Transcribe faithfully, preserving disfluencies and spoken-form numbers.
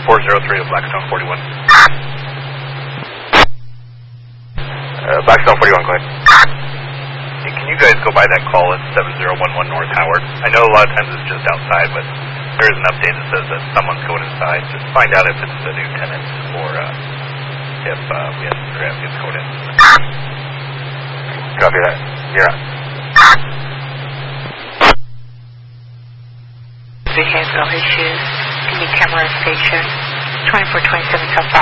four zero three to Blackstone forty-one. Uh, Blackstone forty-one, go ahead. Hey, can you guys go by that call at seven zero one one North Howard? I know a lot of times it's just outside, but there is an update that says that someone's going inside. Just find out if it's a new tenant or uh, if uh, we have some traffic that's going in. Copy that. Yeah. Behavioral issues. Can be camera station. twenty-four twenty-seven South